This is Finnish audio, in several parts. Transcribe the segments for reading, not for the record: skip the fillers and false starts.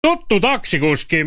tuttu taksikuski,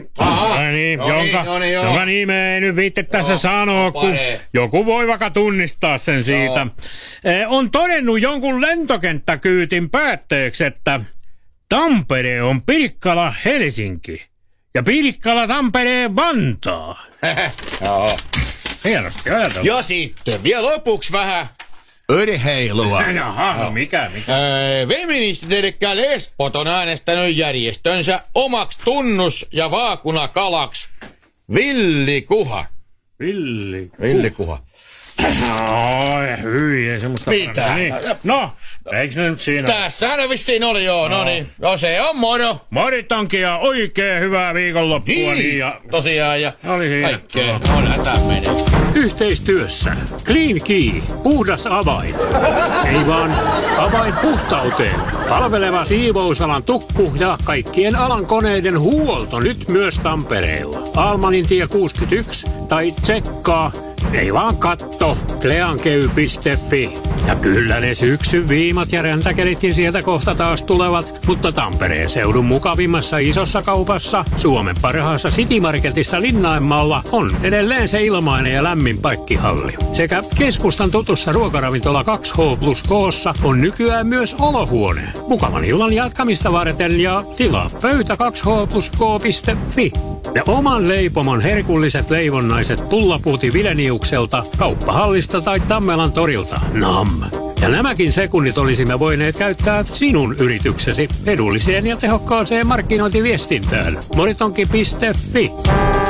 jonka nimeä ei nyt viitte tässä sanoa, kun joku voi vaikka tunnistaa sen siitä, on todennut jonkun lentokenttäkyytin päätteeksi, että Tampere on Pirkkala Helsinki ja Pirkkala Tampere Vantaa. Hienosti ajateltu. Ja sitten vielä lopuksi vähän urheilua. Jaha, no mikä? Feministit eli lesbot on äänestänyt järjestönsä omaksi tunnus- ja vaakunakalaksi Villikuha. Villikuha. Oi, hyi, semmoista. Mitä? Niin. No, eikö ne nyt siinä? Tässähän ne vissiin oli, joo. No niin, no se on moro. Moritonkin ja oikein hyvää viikonloppua. Niin, ja tosiaan ja oli siinä. kaikkea. Onhan tää menee. Yhteistyössä Clean Key, puhdas avain. Ei vaan avain puhtauteen. Palveleva siivousalan tukku ja kaikkien alan koneiden huolto nyt myös Tampereella. Almanintie 61 tai tsekkaa, ei vaan katto, cleankey.fi. Ja kyllä ne syksyn viimat ja räntäkelitkin sieltä kohta taas tulevat, mutta Tampereen seudun mukavimmassa isossa kaupassa, Suomen parhaassa City Marketissa Linnainmaalla on edelleen se ilmainen ja lämmin parkkihalli. Sekä keskustan tutussa ruokaravintola 2H+K:ssa on nykyään myös olohuone. Mukavan illan jatkamista varten ja tilaa pöytä 2H+K.fi. Ja oman leipomon herkulliset leivonnaiset pullapuuti Vileniukselta, Kauppahallista tai Tammelan torilta. Nam! Ja nämäkin sekunnit olisimme voineet käyttää sinun yrityksesi edulliseen ja tehokkaaseen markkinointiviestintään. Moritonki.fi